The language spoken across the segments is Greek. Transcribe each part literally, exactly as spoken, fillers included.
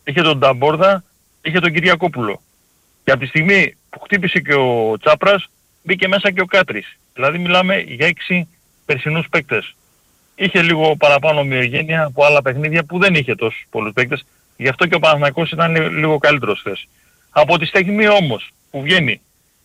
είχε τον Νταμπόρδα, είχε τον Κυριακόπουλο. Και από τη στιγμή που χτύπησε και ο Τσάπρας, μπήκε μέσα και ο Κάτρης. Δηλαδή μιλάμε για έξι περσινούς παίκτες. Είχε λίγο παραπάνω ομοιογένεια από άλλα παιχνίδια που δεν είχε τόσους πολλούς παίκτες. Γι' αυτό και ο Παναθηναϊκός ήταν λίγο καλύτερος χθες. Από τη στιγμή όμως που βγαίνει,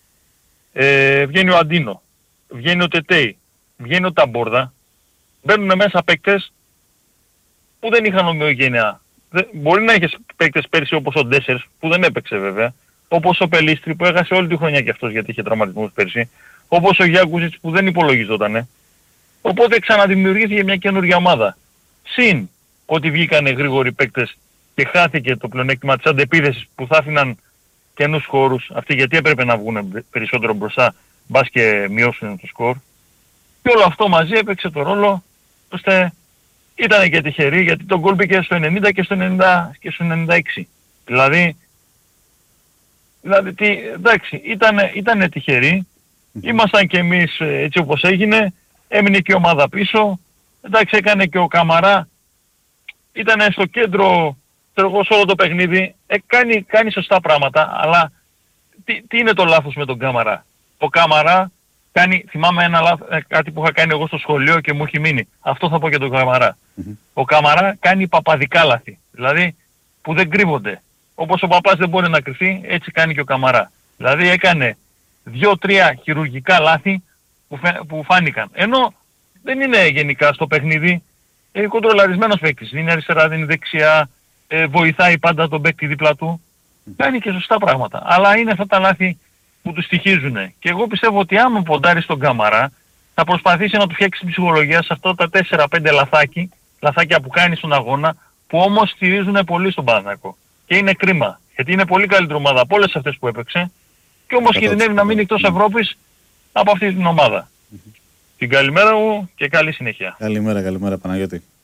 ε, βγαίνει ο Αντίνο, βγαίνει ο Τετέι, βγαίνει ο Ταμπόρδα, μπαίνουν μέσα παίκτες που δεν είχαν ομοιογένεια. Μπορεί να είχες παίκτες πέρσι όπως ο Ντέσσερς που δεν έπαιξε βέβαια, όπως ο Πελίστρη που έχασε όλη τη χρονιά και αυτός γιατί είχε τραυματισμούς πέρσι, όπως ο Γιάκουζιτς που δεν υπολογιζότανε. Οπότε ξαναδημιουργήθηκε μια καινούργια ομάδα. Συν ότι βγήκανε γρήγοροι παίκτες και χάθηκε το πλεονέκτημα της αντεπίθεσης που θα άφηναν καινούς χώρους αυτοί γιατί έπρεπε να βγουν περισσότερο μπροστά μπας και μειώσουν το σκορ. Και όλο αυτό μαζί έπαιξε το ρόλο ώστε ήταν και τυχεροί γιατί το γκολ μπήκε στο ενενήντα και στο ενενήντα και στο ενενήντα έξι. Δηλαδή, δηλαδή τι, εντάξει, ήτανε, ήτανε τυχεροί. Ήμασταν και εμείς έτσι όπως έγινε. Έμεινε και η ομάδα πίσω. Εντάξει, έκανε και ο Καμαρά. Ήτανε στο κέντρο, εγώ σε όλο το παιχνίδι. Ε, κάνει, κάνει σωστά πράγματα, αλλά τι, τι είναι το λάθος με τον Καμαρά. Ο Καμαρά κάνει, θυμάμαι ένα λάθος, κάτι που είχα κάνει εγώ στο σχολείο και μου έχει μείνει. Αυτό θα πω για τον Καμαρά. Mm-hmm. Ο Καμαρά κάνει παπαδικά λάθη. Δηλαδή που δεν κρύβονται. Όπως ο παπάς δεν μπορεί να κρυφτεί, έτσι κάνει και ο Καμαρά. Δηλαδή έκανε δύο-τρία χειρουργικά λάθη που, φε, που φάνηκαν. Ενώ δεν είναι γενικά στο παιχνίδι ε, κοντρολαρισμένος παίκτης. Δίνει αριστερά, δίνει δεξιά, ε, βοηθάει πάντα τον παίκτη δίπλα του. Κάνει και σωστά πράγματα. Αλλά είναι αυτά τα λάθη που του στοιχίζουν. Και εγώ πιστεύω ότι άμα ποντάρει στον Καμαρά θα προσπαθήσει να του φτιάξει την ψυχολογία σε αυτά τα τέσσερα πέντε λαθάκι, λαθάκια που κάνει στον αγώνα, που όμως στηρίζουν πολύ στον Παναθηναϊκό. Και είναι κρίμα. Γιατί είναι πολύ καλύτερη ομάδα από όλες αυτές που έπαιξε. Και όμως κινδυνεύει να μείνει εκτός Ευρώπης από αυτή την ομάδα. Mm-hmm. Την καλημέρα μου και καλή συνέχεια. Καλημέρα, καλημέρα Παναγιώτη.